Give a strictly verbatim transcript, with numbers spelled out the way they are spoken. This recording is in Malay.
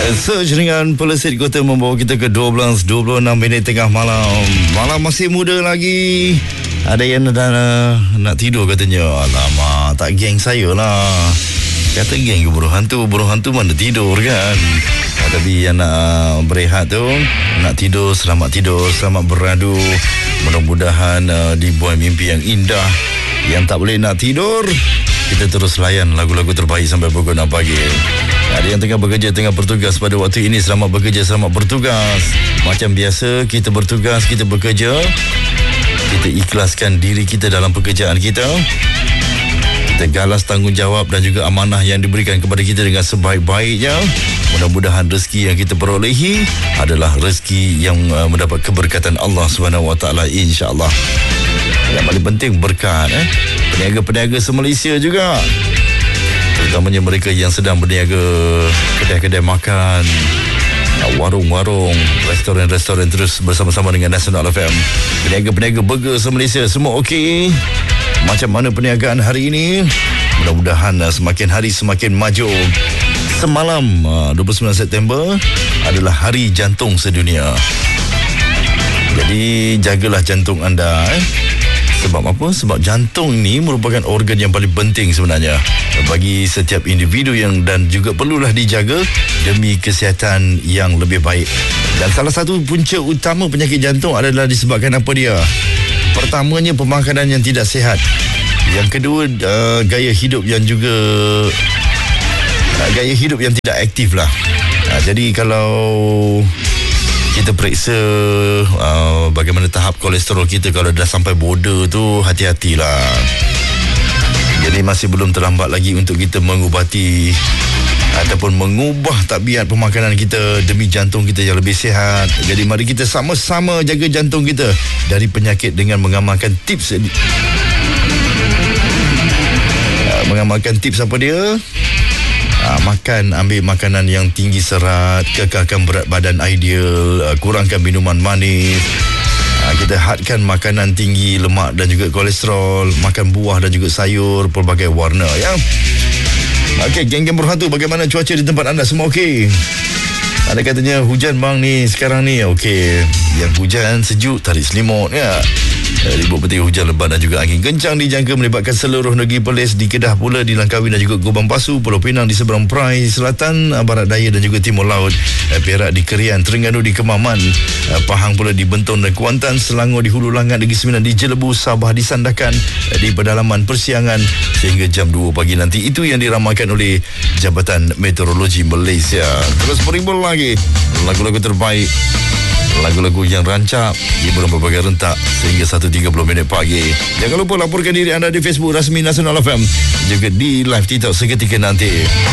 Search dengan Pelesit Kota membawa kita ke dua belas dua puluh enam minit tengah malam. Malam masih muda lagi. Ada yang dah uh, nak tidur katanya. Alamak, tak geng saya lah. Kata geng ke buruh hantu. Buruh hantu mana tidur kan. uh, Tapi yang nak uh, berehat tu, nak tidur, selamat tidur, selamat beradu. Mudah-mudahan uh, dibuai mimpi yang indah. Yang tak boleh nak tidur, kita terus layan lagu-lagu terbaik sampai pukul enam pagi. Ada yang tengah bekerja, tengah bertugas pada waktu ini, selamat bekerja, selamat bertugas. Macam biasa, kita bertugas, kita bekerja, kita ikhlaskan diri kita dalam pekerjaan kita. Kita galas tanggungjawab dan juga amanah yang diberikan kepada kita dengan sebaik-baiknya. Mudah-mudahan rezeki yang kita perolehi adalah rezeki yang uh, mendapat keberkatan Allah subhanahu wa taala, insya-Allah. Yang paling penting berkat eh. Peniaga-peniaga se-Malaysia juga, terutamanya mereka yang sedang berniaga kedai-kedai makan, warung-warung, restoran-restoran, terus bersama-sama dengan Nasional F M. Peniaga-peniaga burger se-Malaysia semua okey. Macam mana perniagaan hari ini? Mudah-mudahan semakin hari semakin maju. Semalam dua puluh sembilan September adalah Hari Jantung Sedunia. Jadi jagalah jantung anda eh. Sebab apa? Sebab jantung ni merupakan organ yang paling penting sebenarnya bagi setiap individu yang dan juga perlulah dijaga demi kesihatan yang lebih baik. Dan salah satu punca utama penyakit jantung adalah disebabkan apa dia? Pertamanya, pemakanan yang tidak sihat. Yang kedua, uh, gaya hidup yang juga uh, gaya hidup yang tidak aktif lah. Uh, jadi kalau kita periksa uh, bagaimana tahap kolesterol kita, kalau dah sampai border tu, hati-hatilah. Jadi masih belum terlambat lagi untuk kita mengubati ataupun mengubah tabiat pemakanan kita demi jantung kita yang lebih sihat. Jadi mari kita sama-sama jaga jantung kita dari penyakit dengan mengamalkan tips uh, mengamalkan tips apa dia? Uh, makan, ambil makanan yang tinggi serat, kekalkan berat badan ideal, uh, kurangkan minuman manis, uh, kita hadkan makanan tinggi lemak dan juga kolesterol, makan buah dan juga sayur pelbagai warna ya. Okey, geng-geng berhantu, bagaimana cuaca di tempat anda? Semua okey? Ada katanya hujan bang ni sekarang ni. Okey, yang hujan sejuk tarik selimut ya. Ribut petir hujan lebat dan juga angin kencang dijangka melibatkan seluruh negeri Perlis, di Kedah pula, di Langkawi dan juga Gubang Pasu, Pulau Pinang di seberang Perai Selatan, Barat Daya dan juga Timur Laut, Perak di Kerian, Terengganu di Kemaman, Pahang pula di Bentong dan Kuantan, Selangor di Hulu Langat, Negeri Sembilan di Jelebu, Sabah di Sandakan, di pedalaman Persiangan sehingga jam dua pagi nanti. Itu yang diramalkan oleh Jabatan Meteorologi Malaysia. Terus berimbul lagi lagu-lagu terbaik, lagu-lagu yang rancak di berbagai rentak sehingga satu tiga puluh minit pagi. Jangan lupa laporkan diri anda di Facebook rasmi Nasional F M, juga di live TikTok seketika nanti.